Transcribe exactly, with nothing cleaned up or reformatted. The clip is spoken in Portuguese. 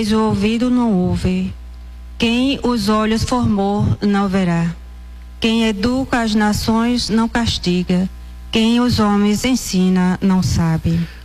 o ouvido não ouve, quem os olhos formou não verá, quem educa as nações não castiga, quem os homens ensina não sabe.